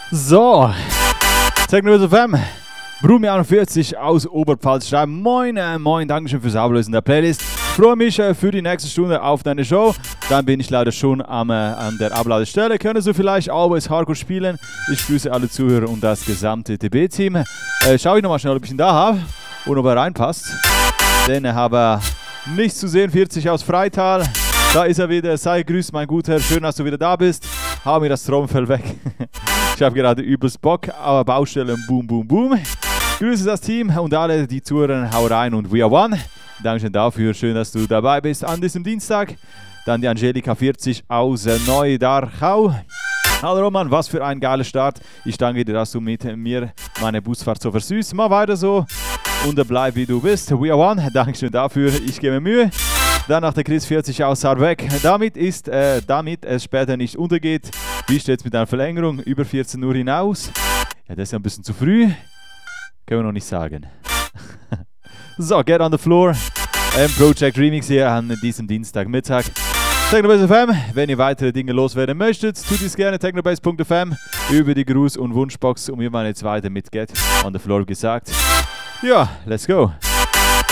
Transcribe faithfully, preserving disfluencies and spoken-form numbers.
So, Technobase F M, Brumi einundvierzig aus Oberpfalz schreibt: Moin, äh, moin, Dankeschön fürs Ablösen der Playlist. Freue mich äh, für die nächste Stunde auf deine Show. Dann bin ich leider schon am, äh, an der Abladestelle. Könntest du vielleicht Always Hardcore spielen? Ich grüße alle Zuhörer und das gesamte T B-Team. Äh, schau ich nochmal schnell, ob ich ihn da habe und ob er reinpasst. Denn ich habe nichts zu sehen, vierzig aus Freital. Da ist er wieder. Sei grüßt, mein Guter. Schön, dass du wieder da bist. Hau mir das Trommelfell weg. Ich habe gerade übelst Bock, aber Baustelle, boom, boom, boom. Grüße das Team und alle, die zuhören, hau rein und we are one. Dankeschön dafür, schön, dass du dabei bist an diesem Dienstag. Dann die Angelika vierzig aus Neudarchau. Hallo Roman, was für ein geiler Start. Ich danke dir, dass du mit mir meine Busfahrt so versüßt. Mal weiter so und bleib wie du bist. We are one, Dankeschön dafür, ich gebe mir Mühe. Dann nach der Chris vierzig aus Saarbeck. Damit ist, äh, damit es später nicht untergeht, wie steht es mit einer Verlängerung über vierzehn Uhr hinaus? Ja, das ist ja ein bisschen zu früh. Können wir noch nicht sagen. So, get on the floor. M-Project Remix hier an diesem Dienstagmittag. Technobase F M, wenn ihr weitere Dinge loswerden möchtet, tut dies gerne technobase punkt f m über die Gruß- und Wunschbox und wir machen jetzt weiter mit Get on the Floor gesagt. Ja, let's go.